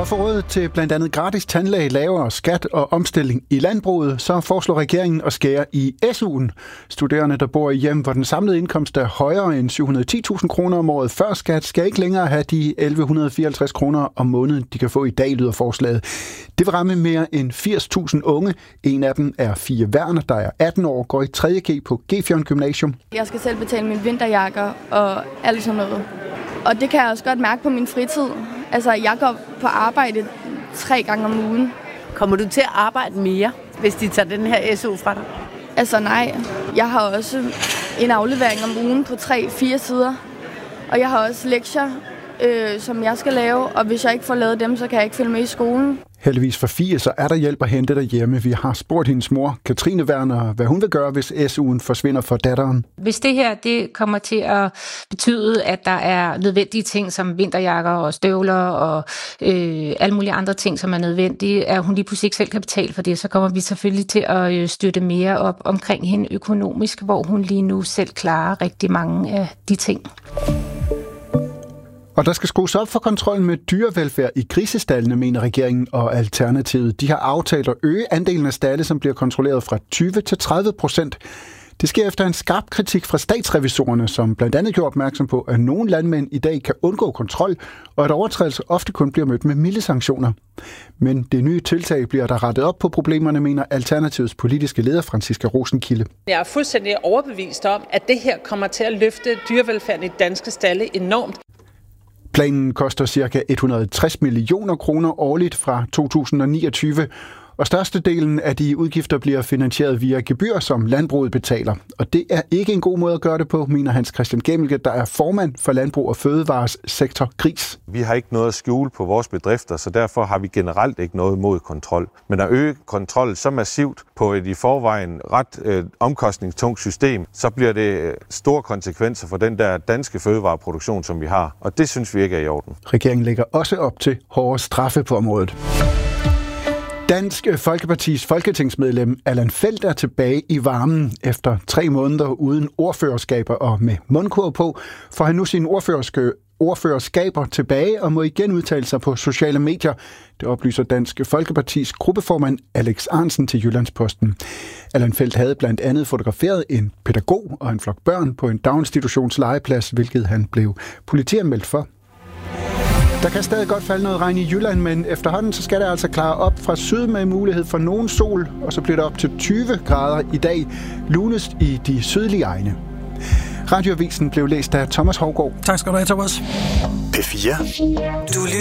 få råd til blandt andet gratis tandlæge, lavere skat og omstilling i landbruget, så foreslår regeringen at skære i SU'en. Studerende, der bor i hjem, hvor den samlede indkomst er højere end 710.000 kroner om året før skat, skal ikke længere have de 1.154 kroner om måneden, de kan få i dag, lyder forslaget. Det vil ramme mere end 80.000 unge. En af dem er Fie Werner, der er 18 år, går i 3.G på Gefjørn Gymnasium. Jeg skal selv betale mine vinterjakker og alt sådan noget. Og det kan jeg også godt mærke på min fritid. Altså, jeg går på arbejde 3 gange om ugen. Kommer du til at arbejde mere, hvis de tager den her SU fra dig? Altså nej. Jeg har også en aflevering om ugen på 3-4 sider. Og jeg har også lektier, som jeg skal lave. Og hvis jeg ikke får lavet dem, så kan jeg ikke følge med i skolen. Heldigvis for Fie, så er der hjælp at hente derhjemme. Vi har spurgt hendes mor, Katrine Werner, hvad hun vil gøre, hvis SU'en forsvinder for datteren. Hvis det her det kommer til at betyde, at der er nødvendige ting som vinterjakker og støvler og alle mulige andre ting, som er nødvendige, at hun lige pludselig ikke selv kan betale for det, så kommer vi selvfølgelig til at støtte mere op omkring hende økonomisk, hvor hun lige nu selv klarer rigtig mange af de ting. Og der skal skrues op for kontrollen med dyrevelfærd i grisestaldene, mener regeringen og Alternativet. De har aftalt at øge andelen af stalde, som bliver kontrolleret fra 20% til 30%. Det sker efter en skarp kritik fra statsrevisorerne, som blandt andet gjorde opmærksom på, at nogle landmænd i dag kan undgå kontrol, og at overtrædelser ofte kun bliver mødt med milde sanktioner. Men det nye tiltag bliver der rettet op på problemerne, mener Alternativets politiske leder Franciska Rosenkilde. Jeg er fuldstændig overbevist om, at det her kommer til at løfte dyrevelfærden i danske stalde enormt. Planen koster ca. 160 millioner kroner årligt fra 2029, og størstedelen af de udgifter bliver finansieret via gebyr, som landbruget betaler. Og det er ikke en god måde at gøre det på, mener Hans Christian Gemmelke, der er formand for Landbrug og Fødevares sektor Gris. Vi har ikke noget at skjule på vores bedrifter, så derfor har vi generelt ikke noget imod kontrol. Men at øge kontrol så massivt på et i forvejen ret omkostningstungt system, så bliver det store konsekvenser for den der danske fødevareproduktion, som vi har. Og det synes vi ikke er i orden. Regeringen lægger også op til hårdere straffe på området. Dansk Folkepartis folketingsmedlem Allan Feldt er tilbage i varmen. Efter 3 måneder uden ordførerskaber og med mundkurv på, får han nu sine ordførerskaber tilbage og må igen udtale sig på sociale medier. Det oplyser Dansk Folkepartis gruppeformand Alex Ahrendtsen til Jyllandsposten. Allan Feldt havde blandt andet fotograferet en pædagog og en flok børn på en daginstitutions legeplads, hvilket han blev politianmeldt for. Der kan stadig godt falde noget regn i Jylland, men efterhånden så skal det altså klare op fra syd med mulighed for nogen sol, og så bliver det op til 20 grader i dag, lunest i de sydlige egne. Radioavisen blev læst af Thomas Hougaard. Tak skal du have, Thomas. P4.